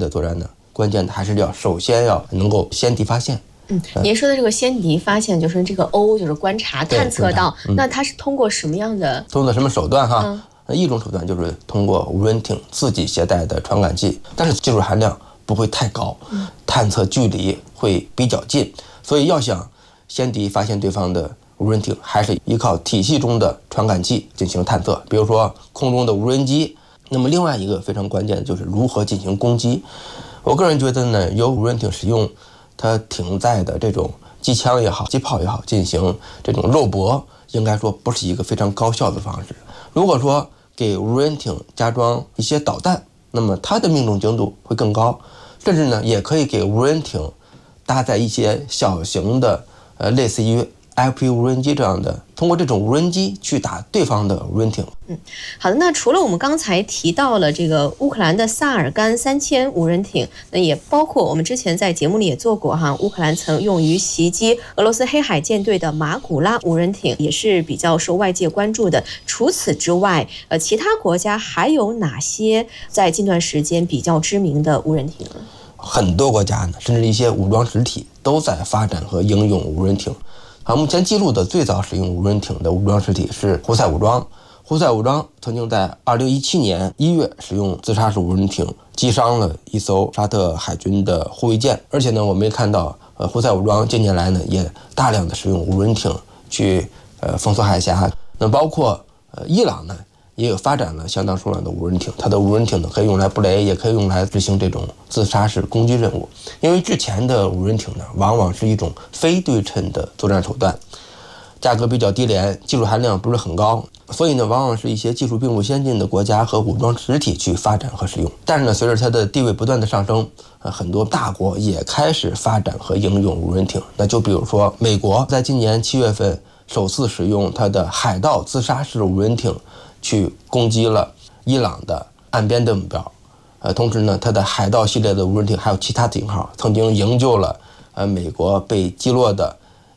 的作战呢，关键还是首先要能够先敌发现。 您说的这个先敌发现，就是这个就是观察探测到，那它是通过什么样的？ 通过什么手段哈？一种手段就是通过无人艇自己携带的传感器，但是技术含量不会太高，探测距离会比较近，所以要想先敌发现对方的无人艇，还是依靠体系中的传感器进行探测，比如说空中的无人机。那么另外一个非常关键的就是如何进行攻击。我个人觉得呢，由无人艇使用它艇载的这种机枪也好，机炮也好，进行这种肉搏，应该说不是一个非常高效的方式。如果说给无人艇加装一些导弹，那么它的命中精度会更高，甚至呢也可以给无人艇搭载一些小型的类似于 FP 无人机这样的，通过这种无人机去打对方的无人艇。 好的。那除了我们刚才提到了这个乌克兰的萨尔干3000无人艇，那也包括我们之前在节目里也做过乌克兰曾用于袭击俄罗斯黑海舰队的马古拉无人艇，也是比较受外界关注的。除此之外，其他国家还有哪些在近段时间比较知名的无人艇呢？ 很多国家呢，甚至一些武装实体都在发展和应用无人艇。目前记录的最早使用无人艇的武装实体是胡塞武装。胡塞武装曾经在2017年1月使用自杀式无人艇击伤了一艘沙特海军的护卫舰，而且呢，我们也看到胡塞武装近年来呢也大量的使用无人艇去封锁海峡。那包括伊朗呢也有发展了相当数量的无人艇，它的无人艇呢可以用来布雷，也可以用来执行这种自杀式攻击任务。因为之前的无人艇呢往往是一种非对称的作战手段，价格比较低廉，技术含量不是很高，所以呢往往是一些技术并不先进的国家和武装实体去发展和使用。但是呢随着它的地位不断的上升，很多大国也开始发展和应用无人艇。那就比如说美国在今年7月份首次使用它的海盗自杀式无人艇去攻击了伊朗的岸边的目标。同时呢，它的海盗系列的无人艇还有其他型号，曾经营救了美国被击落的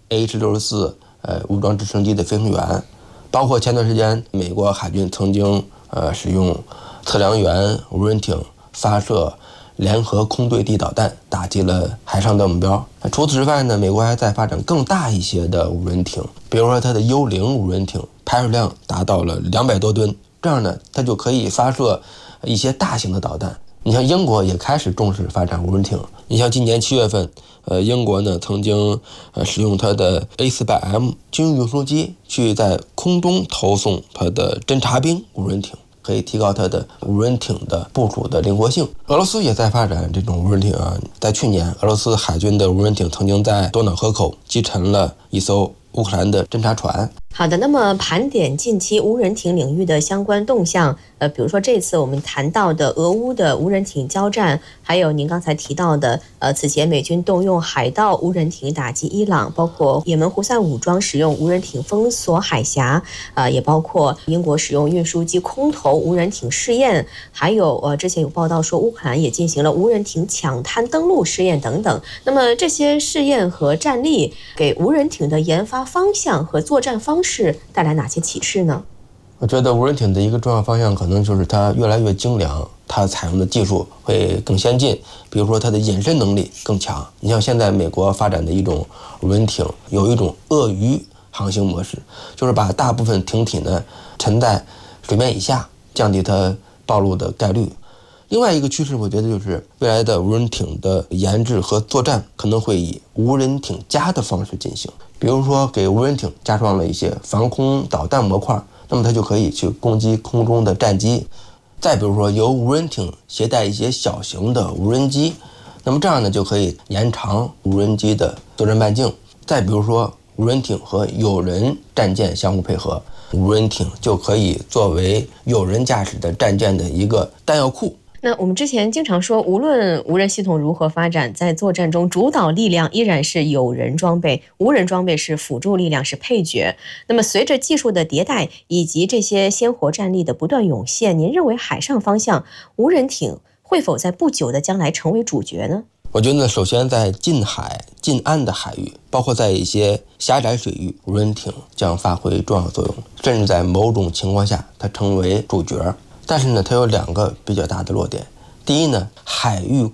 H-64武装直升机的飞行员。包括前段时间美国海军曾经使用测量员无人艇发射联合空对地导弹，打击了海上的目标。除此之外呢，美国还在发展更大一些的无人艇，比如说它的幽灵无人艇，排水量达到了200多吨，这样呢它就可以发射一些大型的导弹。你像英国也开始重视发展无人艇，你像今年7月份英国呢曾经使用它的 A400M 军用运输机去在空中投送它的侦察兵无人艇，可以提高它的无人艇的部署的灵活性。俄罗斯也在发展这种无人艇在去年俄罗斯海军的无人艇曾经在多瑙河口击沉了一艘乌克兰的侦察船。 好的，那么盘点近期无人艇领域的相关动向，比如说这次我们谈到的俄乌的无人艇交战，还有您刚才提到的此前美军动用海盗无人艇打击伊朗，包括也门胡塞武装使用无人艇封锁海峡，也包括英国使用运输机空投无人艇试验，还有之前有报道说乌克兰也进行了无人艇抢滩登陆试验等等。那么这些试验和战例给无人艇的研发方向和作战方式带来哪些启示呢？ 我觉得无人艇的一个重要方向可能就是它越来越精良，它采用的技术会更先进，比如说它的隐身能力更强。你像现在美国发展的一种无人艇，有一种鳄鱼航行模式，就是把大部分艇体呢沉在水面以下，降低它暴露的概率。另外一个趋势，我觉得就是未来的无人艇的研制和作战可能会以无人艇加的方式进行，比如说给无人艇加装了一些防空导弹模块，那么它就可以去攻击空中的战机。再比如说由无人艇携带一些小型的无人机，那么这样呢就可以延长无人机的作战半径。再比如说无人艇和有人战舰相互配合，无人艇就可以作为有人驾驶的战舰的一个弹药库。 那我们之前经常说，无论无人系统如何发展，在作战中主导力量依然是有人装备，无人装备是辅助力量，是配角。那么随着技术的迭代以及这些鲜活战力的不断涌现，您认为海上方向无人艇会否在不久的将来成为主角呢？ 我觉得首先在近海近岸的海域，包括在一些狭窄水域，无人艇将发挥重要作用，甚至在某种情况下它成为主角。但是呢，它有2个比较大的弱点。第一呢，海域